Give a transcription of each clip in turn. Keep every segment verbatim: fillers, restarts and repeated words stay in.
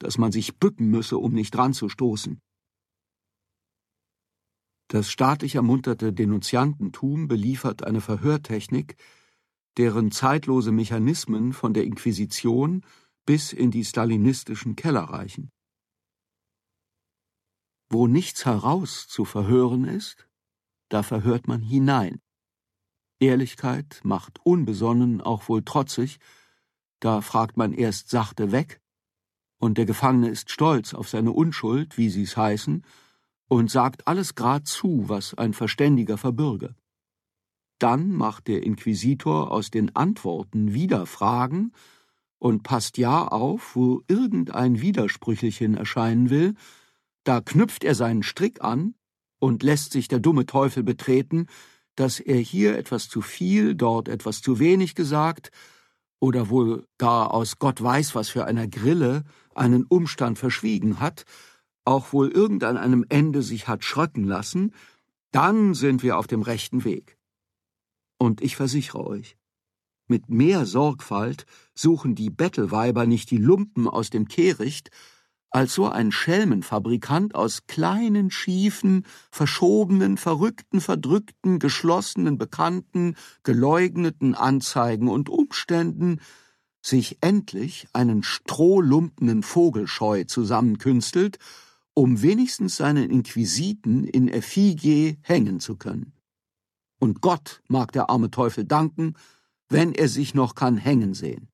dass man sich bücken müsse, um nicht ranzustoßen. Das staatlich ermunterte Denunziantentum beliefert eine Verhörtechnik, deren zeitlose Mechanismen von der Inquisition bis in die stalinistischen Keller reichen. Wo nichts heraus zu verhören ist, da verhört man hinein. Ehrlichkeit macht unbesonnen, auch wohl trotzig, da fragt man erst sachte weg, und der Gefangene ist stolz auf seine Unschuld, wie sie's heißen, und sagt alles grad zu, was ein Verständiger verbürge. Dann macht der Inquisitor aus den Antworten wieder Fragen und passt ja auf, wo irgendein Widersprüchelchen erscheinen will, da knüpft er seinen Strick an und lässt sich der dumme Teufel betreten, dass er hier etwas zu viel, dort etwas zu wenig gesagt oder wohl gar aus Gott weiß was für einer Grille einen Umstand verschwiegen hat, auch wohl irgend an einem Ende sich hat schröcken lassen, dann sind wir auf dem rechten Weg. Und ich versichere euch, mit mehr Sorgfalt suchen die Bettelweiber nicht die Lumpen aus dem Kehricht, als so ein Schelmenfabrikant aus kleinen, schiefen, verschobenen, verrückten, verdrückten, geschlossenen, bekannten, geleugneten Anzeigen und Umständen sich endlich einen strohlumpenen Vogelscheu zusammenkünstelt, um wenigstens seinen Inquisiten in Effigie hängen zu können. Und Gott mag der arme Teufel danken, wenn er sich noch kann hängen sehen.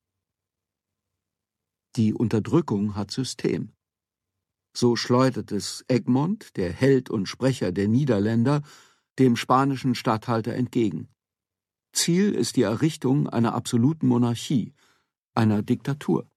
Die Unterdrückung hat System. So schleudert es Egmont, der Held und Sprecher der Niederländer, dem spanischen Statthalter entgegen. Ziel ist die Errichtung einer absoluten Monarchie, einer Diktatur.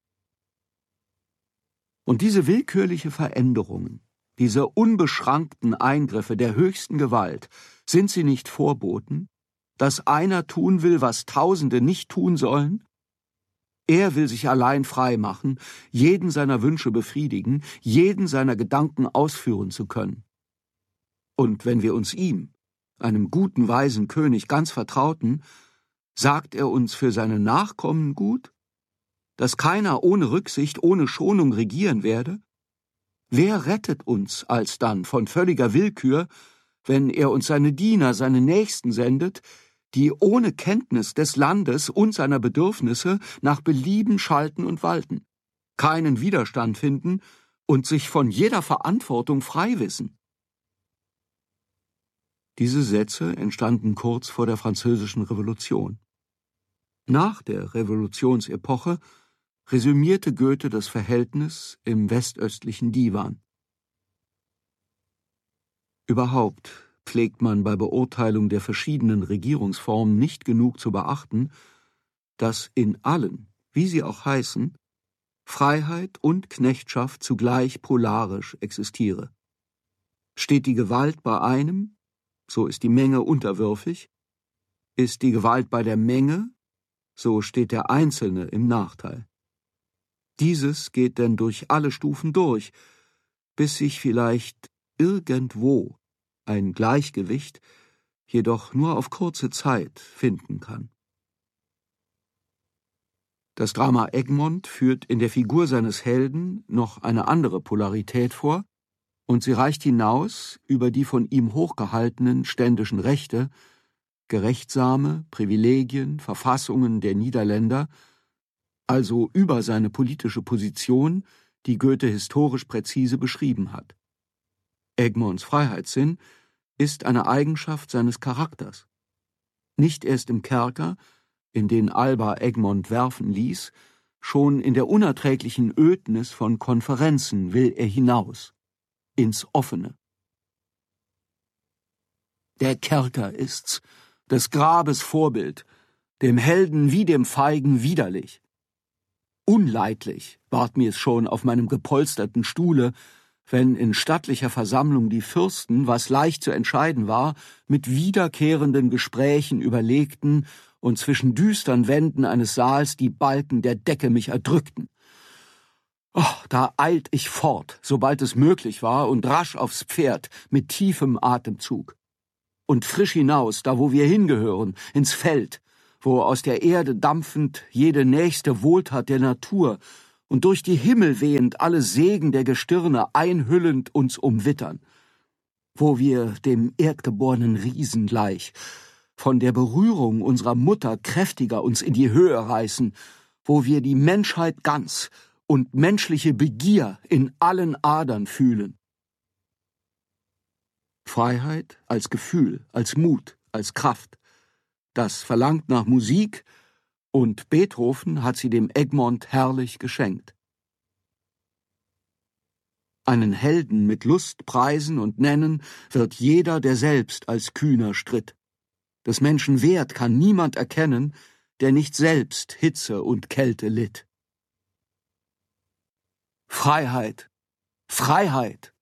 Und diese willkürliche Veränderungen, diese unbeschrankten Eingriffe der höchsten Gewalt, sind sie nicht Vorboten, dass einer tun will, was Tausende nicht tun sollen? Er will sich allein frei machen, jeden seiner Wünsche befriedigen, jeden seiner Gedanken ausführen zu können. Und wenn wir uns ihm, einem guten, weisen König, ganz vertrauten, sagt er uns für seine Nachkommen gut, dass keiner ohne Rücksicht, ohne Schonung regieren werde? Wer rettet uns alsdann von völliger Willkür, wenn er uns seine Diener, seine Nächsten sendet, die ohne Kenntnis des Landes und seiner Bedürfnisse nach Belieben schalten und walten, keinen Widerstand finden und sich von jeder Verantwortung frei wissen? Diese Sätze entstanden kurz vor der Französischen Revolution. Nach der Revolutionsepoche resümierte Goethe das Verhältnis im westöstlichen Divan. Überhaupt pflegt man bei Beurteilung der verschiedenen Regierungsformen nicht genug zu beachten, dass in allen, wie sie auch heißen, Freiheit und Knechtschaft zugleich polarisch existiere. Steht die Gewalt bei einem, so ist die Menge unterwürfig, ist die Gewalt bei der Menge, so steht der Einzelne im Nachteil. Dieses geht denn durch alle Stufen durch, bis sich vielleicht irgendwo ein Gleichgewicht, jedoch nur auf kurze Zeit, finden kann. Das Drama Egmont führt in der Figur seines Helden noch eine andere Polarität vor, und sie reicht hinaus über die von ihm hochgehaltenen ständischen Rechte, gerechtsame Privilegien, Verfassungen der Niederländer, also über seine politische Position, die Goethe historisch präzise beschrieben hat. Egmonts Freiheitssinn ist eine Eigenschaft seines Charakters. Nicht erst im Kerker, in den Alba Egmont werfen ließ, schon in der unerträglichen Ödnis von Konferenzen will er hinaus, ins Offene. Der Kerker ist's, des Grabes Vorbild, dem Helden wie dem Feigen widerlich. Unleidlich ward mir's schon auf meinem gepolsterten Stuhle, wenn in stattlicher Versammlung die Fürsten, was leicht zu entscheiden war, mit wiederkehrenden Gesprächen überlegten und zwischen düstern Wänden eines Saals die Balken der Decke mich erdrückten. Oh, da eilt ich fort, sobald es möglich war, und rasch aufs Pferd mit tiefem Atemzug. Und frisch hinaus, da wo wir hingehören, ins Feld, wo aus der Erde dampfend jede nächste Wohltat der Natur und durch die Himmel wehend alle Segen der Gestirne einhüllend uns umwittern, wo wir dem erdgeborenen Riesen gleich von der Berührung unserer Mutter kräftiger uns in die Höhe reißen, wo wir die Menschheit ganz und menschliche Begier in allen Adern fühlen. Freiheit als Gefühl, als Mut, als Kraft, das verlangt nach Musik, und Beethoven hat sie dem Egmont herrlich geschenkt. Einen Helden mit Lust preisen und nennen wird jeder, der selbst als kühner stritt. Des Menschen Wert kann niemand erkennen, der nicht selbst Hitze und Kälte litt. Freiheit, Freiheit!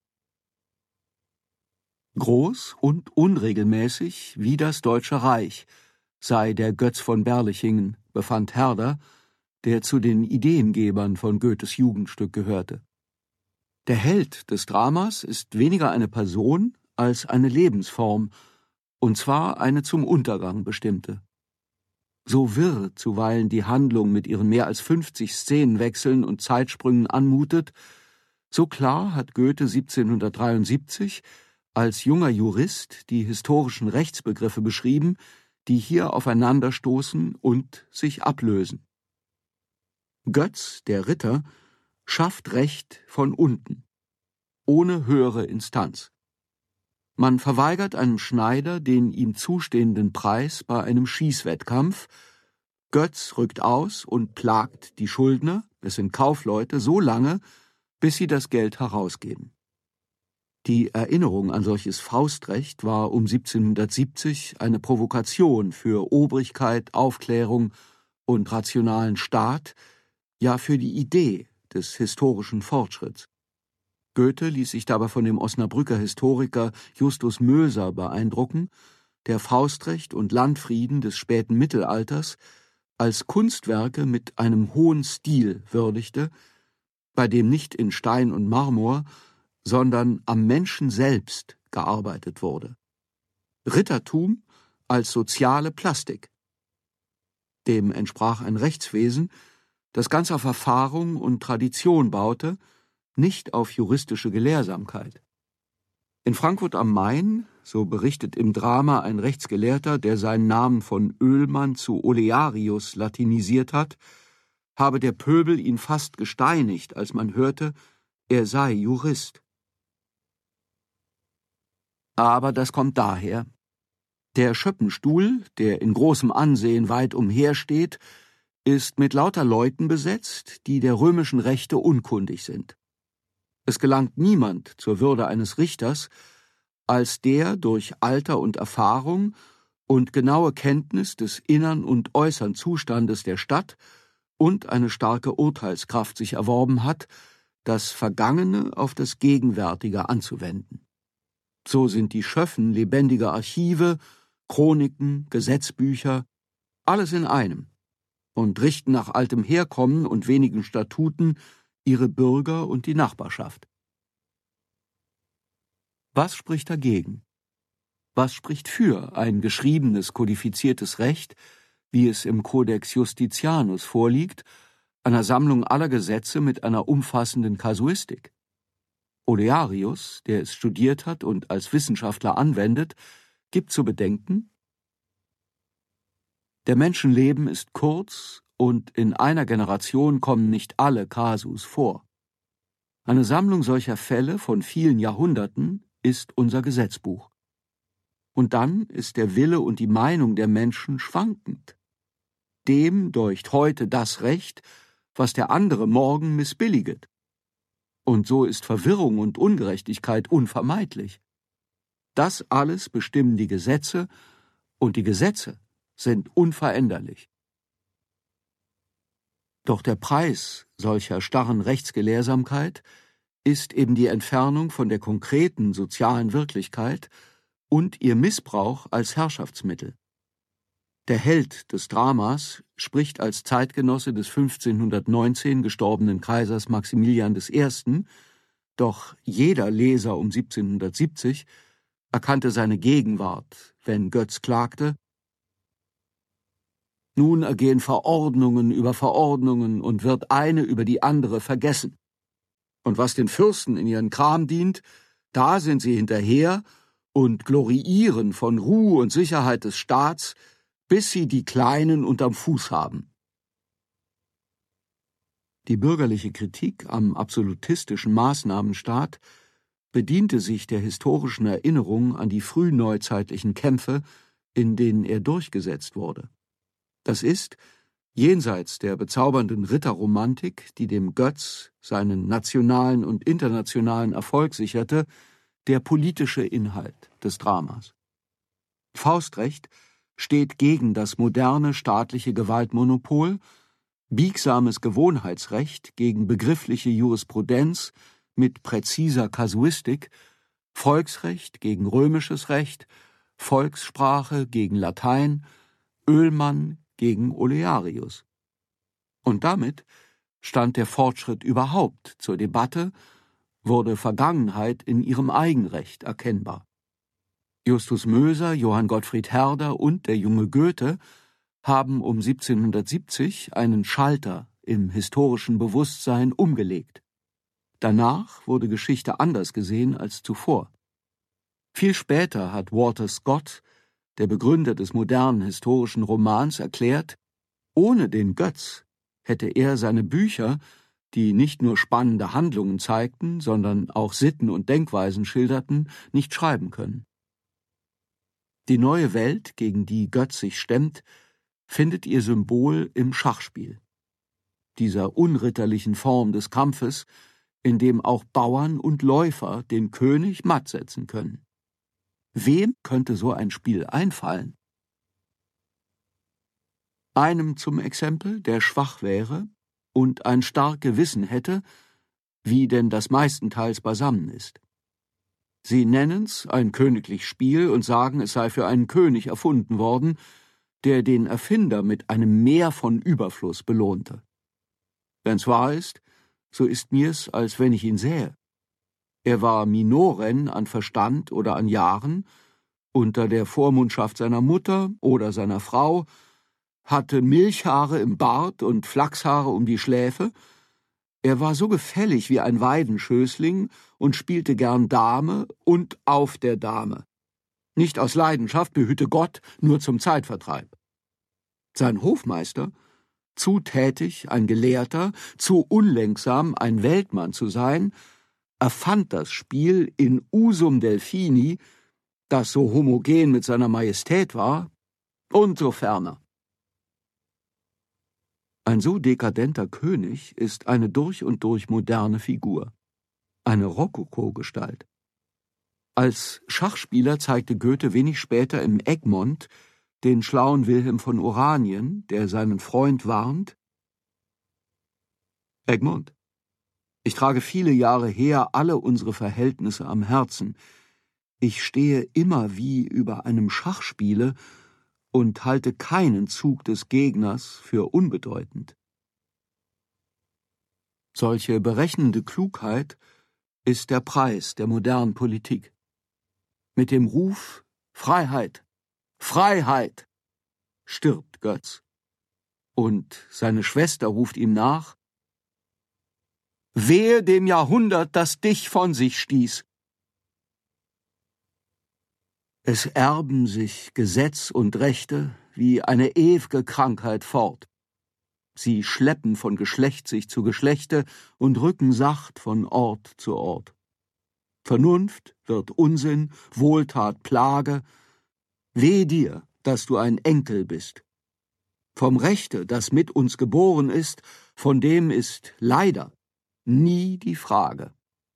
Groß und unregelmäßig wie das Deutsche Reich sei der Götz von Berlichingen, befand Herder, der zu den Ideengebern von Goethes Jugendstück gehörte. Der Held des Dramas ist weniger eine Person als eine Lebensform, und zwar eine zum Untergang bestimmte. So wirr zuweilen die Handlung mit ihren mehr als fünfzig Szenenwechseln und Zeitsprüngen anmutet, so klar hat Goethe siebzehnhundertdreiundsiebzig als junger Jurist die historischen Rechtsbegriffe beschrieben, die hier aufeinanderstoßen und sich ablösen. Götz, der Ritter, schafft Recht von unten, ohne höhere Instanz. Man verweigert einem Schneider den ihm zustehenden Preis bei einem Schießwettkampf. Götz rückt aus und plagt die Schuldner, es sind Kaufleute, so lange, bis sie das Geld herausgeben. Die Erinnerung an solches Faustrecht war um siebzehnhundertsiebzig eine Provokation für Obrigkeit, Aufklärung und rationalen Staat, ja für die Idee des historischen Fortschritts. Goethe ließ sich dabei von dem Osnabrücker Historiker Justus Möser beeindrucken, der Faustrecht und Landfrieden des späten Mittelalters als Kunstwerke mit einem hohen Stil würdigte, bei dem nicht in Stein und Marmor, sondern am Menschen selbst gearbeitet wurde. Rittertum als soziale Plastik. Dem entsprach ein Rechtswesen, das ganz auf Erfahrung und Tradition baute, nicht auf juristische Gelehrsamkeit. In Frankfurt am Main, so berichtet im Drama ein Rechtsgelehrter, der seinen Namen von Oehlmann zu Olearius latinisiert hat, habe der Pöbel ihn fast gesteinigt, als man hörte, er sei Jurist. Aber das kommt daher. Der Schöppenstuhl, der in großem Ansehen weit umhersteht, ist mit lauter Leuten besetzt, die der römischen Rechte unkundig sind. Es gelangt niemand zur Würde eines Richters, als der durch Alter und Erfahrung und genaue Kenntnis des innern und äußern Zustandes der Stadt und eine starke Urteilskraft sich erworben hat, das Vergangene auf das Gegenwärtige anzuwenden. So sind die Schöffen lebendige Archive, Chroniken, Gesetzbücher, alles in einem, und richten nach altem Herkommen und wenigen Statuten ihre Bürger und die Nachbarschaft. Was spricht dagegen? Was spricht für ein geschriebenes, kodifiziertes Recht, wie es im Codex Justitianus vorliegt, einer Sammlung aller Gesetze mit einer umfassenden Kasuistik? Olearius, der es studiert hat und als Wissenschaftler anwendet, gibt zu bedenken: Der Menschenleben ist kurz und in einer Generation kommen nicht alle Kasus vor. Eine Sammlung solcher Fälle von vielen Jahrhunderten ist unser Gesetzbuch. Und dann ist der Wille und die Meinung der Menschen schwankend. Dem deucht heute das Recht, was der andere morgen missbilliget. Und so ist Verwirrung und Ungerechtigkeit unvermeidlich. Das alles bestimmen die Gesetze, und die Gesetze sind unveränderlich. Doch der Preis solcher starren Rechtsgelehrsamkeit ist eben die Entfernung von der konkreten sozialen Wirklichkeit und ihr Missbrauch als Herrschaftsmittel. Der Held des Dramas spricht als Zeitgenosse des fünfzehnhundertneunzehn gestorbenen Kaisers Maximilian der Erste., doch jeder Leser um siebzehnhundertsiebzig erkannte seine Gegenwart, wenn Götz klagte: Nun ergehen Verordnungen über Verordnungen und wird eine über die andere vergessen. Und was den Fürsten in ihren Kram dient, da sind sie hinterher und gloriieren von Ruhe und Sicherheit des Staats, bis sie die Kleinen unterm Fuß haben. Die bürgerliche Kritik am absolutistischen Maßnahmenstaat bediente sich der historischen Erinnerung an die frühneuzeitlichen Kämpfe, in denen er durchgesetzt wurde. Das ist, jenseits der bezaubernden Ritterromantik, die dem Götz seinen nationalen und internationalen Erfolg sicherte, der politische Inhalt des Dramas. Faustrecht steht gegen das moderne staatliche Gewaltmonopol, biegsames Gewohnheitsrecht gegen begriffliche Jurisprudenz mit präziser Kasuistik, Volksrecht gegen römisches Recht, Volkssprache gegen Latein, Oehlmann gegen Olearius. Und damit stand der Fortschritt überhaupt zur Debatte, wurde Vergangenheit in ihrem Eigenrecht erkennbar. Justus Möser, Johann Gottfried Herder und der junge Goethe haben um siebzehnhundertsiebzig einen Schalter im historischen Bewusstsein umgelegt. Danach wurde Geschichte anders gesehen als zuvor. Viel später hat Walter Scott, der Begründer des modernen historischen Romans, erklärt, ohne den Götz hätte er seine Bücher, die nicht nur spannende Handlungen zeigten, sondern auch Sitten und Denkweisen schilderten, nicht schreiben können. Die neue Welt, gegen die Götz sich stemmt, findet ihr Symbol im Schachspiel, dieser unritterlichen Form des Kampfes, in dem auch Bauern und Läufer den König matt setzen können. Wem könnte so ein Spiel einfallen? Einem zum Exempel, der schwach wäre und ein stark Gewissen hätte, wie denn das meistenteils beisammen ist. Sie nennen's ein königlich Spiel und sagen, es sei für einen König erfunden worden, der den Erfinder mit einem Meer von Überfluss belohnte. Wenn's wahr ist, so ist mir's, als wenn ich ihn sähe. Er war Minoren an Verstand oder an Jahren, unter der Vormundschaft seiner Mutter oder seiner Frau, hatte Milchhaare im Bart und Flachshaare um die Schläfe. Er war so gefällig wie ein Weidenschößling und spielte gern Dame und auf der Dame. Nicht aus Leidenschaft, behüte Gott, nur zum Zeitvertreib. Sein Hofmeister, zu tätig, ein Gelehrter, zu unlenksam, ein Weltmann zu sein, erfand das Spiel in Usum Delphini, das so homogen mit seiner Majestät war, und so ferner. Ein so dekadenter König ist eine durch und durch moderne Figur, eine Rokoko-Gestalt. Als Schachspieler zeigte Goethe wenig später im Egmont den schlauen Wilhelm von Oranien, der seinen Freund warnt: Egmont, ich trage viele Jahre her alle unsere Verhältnisse am Herzen. Ich stehe immer wie über einem Schachspiele und halte keinen Zug des Gegners für unbedeutend. Solche berechnende Klugheit ist der Preis der modernen Politik. Mit dem Ruf Freiheit, Freiheit stirbt Götz. Und seine Schwester ruft ihm nach: Wehe dem Jahrhundert, das dich von sich stieß. Es erben sich Gesetz und Rechte wie eine ew'ge Krankheit fort. Sie schleppen von Geschlecht sich zu Geschlechte und rücken sacht von Ort zu Ort. Vernunft wird Unsinn, Wohltat Plage. Weh dir, dass du ein Enkel bist. Vom Rechte, das mit uns geboren ist, von dem ist leider nie die Frage.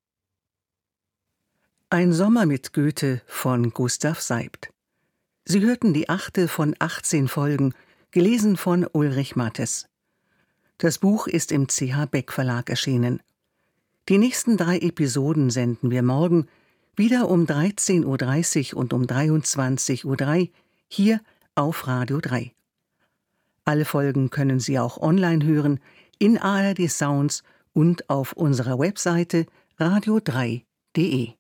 Ein Sommer mit Goethe von Gustav Seibt. Sie hörten die achte von achtzehn Folgen, gelesen von Ulrich Mattes. Das Buch ist im C H Beck Verlag erschienen. Die nächsten drei Episoden senden wir morgen, wieder um dreizehn Uhr dreißig und um dreiundzwanzig Uhr drei, hier auf Radio drei. Alle Folgen können Sie auch online hören, in A R D Sounds und auf unserer Webseite radio drei punkt de.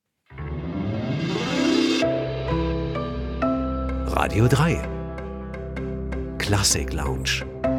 Radio drei. Klassik Lounge.